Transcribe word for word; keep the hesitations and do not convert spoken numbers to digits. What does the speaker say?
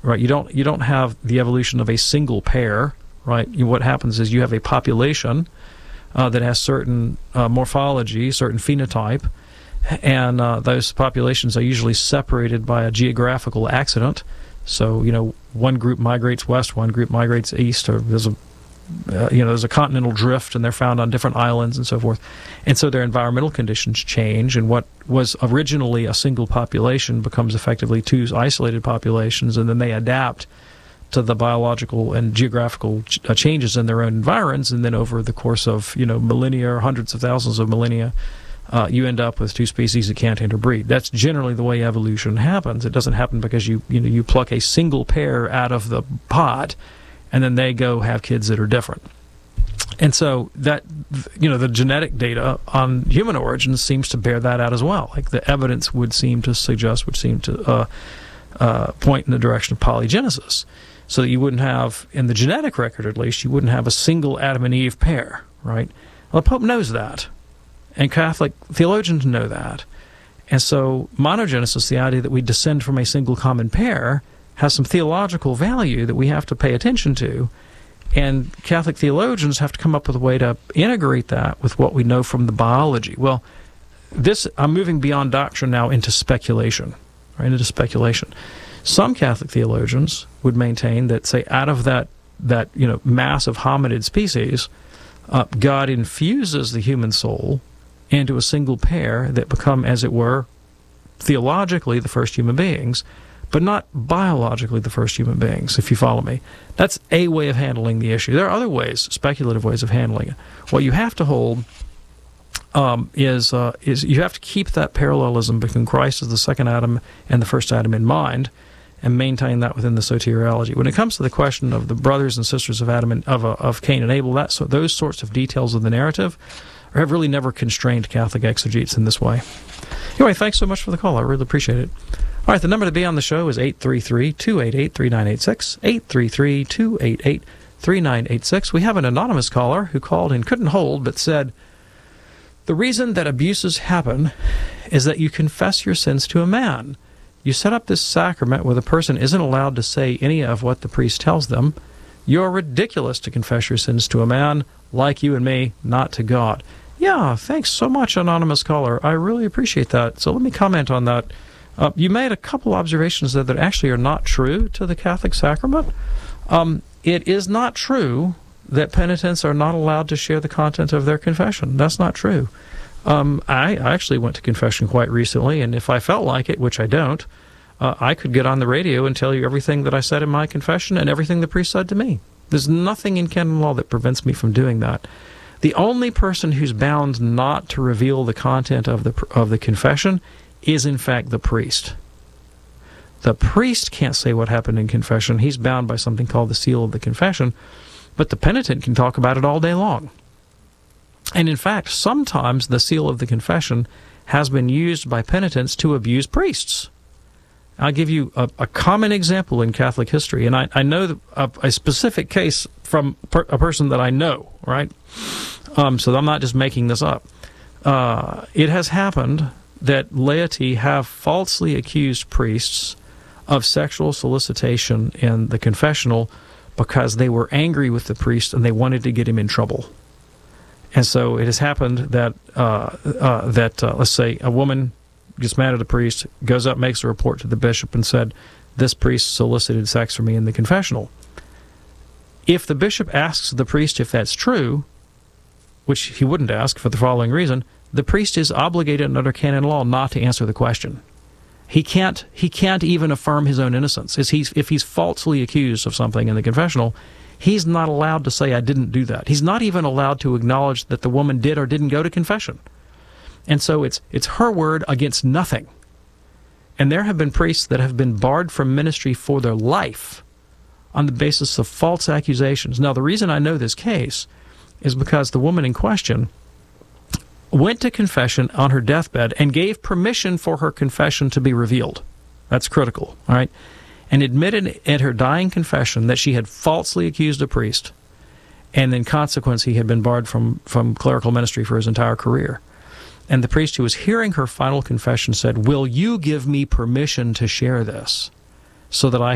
right? You don't you don't have the evolution of a single pair, right? You, what happens is you have a population uh, that has certain uh, morphology, certain phenotype, and uh, those populations are usually separated by a geographical accident. So, you know, one group migrates west, one group migrates east, or there's a Uh, you know, there's a continental drift, and they're found on different islands and so forth. And so their environmental conditions change, and what was originally a single population becomes effectively two isolated populations, and then they adapt to the biological and geographical ch uh, changes in their own environs, and then over the course of, you know, millennia or hundreds of thousands of millennia, uh, you end up with two species that can't interbreed. That's generally the way evolution happens. It doesn't happen because you, you know, you pluck a single pair out of the pot, and then they go have kids that are different. And so that, you know, the genetic data on human origins seems to bear that out as well. Like the evidence would seem to suggest, would seem to uh, uh, point in the direction of polygenesis. So that you wouldn't have, in the genetic record at least, you wouldn't have a single Adam and Eve pair, right? Well, the Pope knows that, and Catholic theologians know that. And so monogenesis, the idea that we descend from a single common pair, has some theological value that we have to pay attention to, and Catholic theologians have to come up with a way to integrate that with what we know from the biology. Well, this, I'm moving beyond doctrine now into speculation, right, into speculation. Some Catholic theologians would maintain that, say, out of that, that you know, mass of hominid species, uh, God infuses the human soul into a single pair that become, as it were, theologically the first human beings, but not biologically the first human beings, if you follow me. That's a way of handling the issue. There are other ways, speculative ways of handling it. What you have to hold um, is, uh, is you have to keep that parallelism between Christ as the second Adam and the first Adam in mind, and maintain that within the soteriology. When it comes to the question of the brothers and sisters of Adam and of, uh, of Cain and Abel, that, so those sorts of details of the narrative have really never constrained Catholic exegetes in this way. Anyway, thanks so much for the call. I really appreciate it. All right, the number to be on the show is eight three three, two eight eight, three nine eight six, eight three three, two eight eight, three nine eight six. We have an anonymous caller who called and couldn't hold, but said, the reason that abuses happen is that you confess your sins to a man. You set up this sacrament where the person isn't allowed to say any of what the priest tells them. You're ridiculous to confess your sins to a man like you and me, not to God. Yeah, thanks so much, anonymous caller. I really appreciate that. So let me comment on that. Uh, you made a couple observations there that actually are not true to the Catholic sacrament. Um, it is not true that penitents are not allowed to share the content of their confession. That's not true. Um, I, I actually went to confession quite recently, and if I felt like it, which I don't, uh, I could get on the radio and tell you everything that I said in my confession and everything the priest said to me. There's nothing in canon law that prevents me from doing that. The only person who's bound not to reveal the content of the of the confession is, in fact, the priest. The priest can't say what happened in confession. He's bound by something called the seal of the confession, but the penitent can talk about it all day long. And in fact, sometimes the seal of the confession has been used by penitents to abuse priests. I'll give you a, a common example in Catholic history, and I, I know a, a specific case from per, a person that I know, right? Um, so I'm not just making this up. Uh, it has happened that laity have falsely accused priests of sexual solicitation in the confessional because they were angry with the priest and they wanted to get him in trouble. And so it has happened that, uh, uh, that uh, let's say, a woman gets mad at a priest, goes up, makes a report to the bishop, and said, this priest solicited sex from me in the confessional. If the bishop asks the priest if that's true, which he wouldn't ask for the following reason, the priest is obligated under canon law not to answer the question. He can't, he can't even affirm his own innocence. If he's, if he's falsely accused of something in the confessional, he's not allowed to say, I didn't do that. He's not even allowed to acknowledge that the woman did or didn't go to confession. And so it's, it's her word against nothing. And there have been priests that have been barred from ministry for their life on the basis of false accusations. Now, the reason I know this case is because the woman in question went to confession on her deathbed and gave permission for her confession to be revealed. That's critical, all right? And admitted at her dying confession that she had falsely accused a priest, and in consequence he had been barred from, from clerical ministry for his entire career. And the priest who was hearing her final confession said, will you give me permission to share this so that I